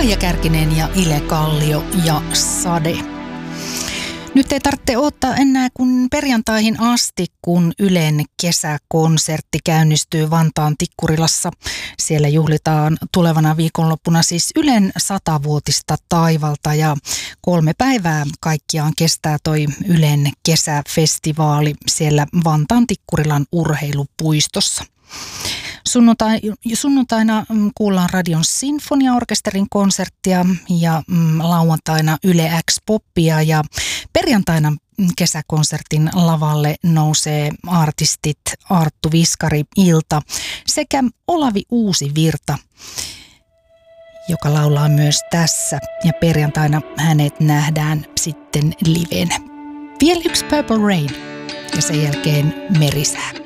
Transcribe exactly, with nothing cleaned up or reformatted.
Kaija Kärkinen ja Ile Kallio ja Sade. Nyt ei tarvitse odottaa enää kuin perjantaihin asti, kun Ylen kesäkonsertti käynnistyy Vantaan Tikkurilassa. Siellä juhlitaan tulevana viikonloppuna siis Ylen satavuotista taivalta ja kolme päivää kaikkiaan kestää toi Ylen kesäfestivaali siellä Vantaan Tikkurilan urheilupuistossa. Sunnuntai, sunnuntaina kuullaan Radion Sinfoniaorkesterin konserttia ja mm, lauantaina Yle X-poppia ja perjantaina kesäkonsertin lavalle nousee artistit Arttu Viskari Ilta sekä Olavi Uusivirta, joka laulaa myös tässä, ja perjantaina hänet nähdään sitten livenä. Vielä yksi Purple Rain ja sen jälkeen Merisää.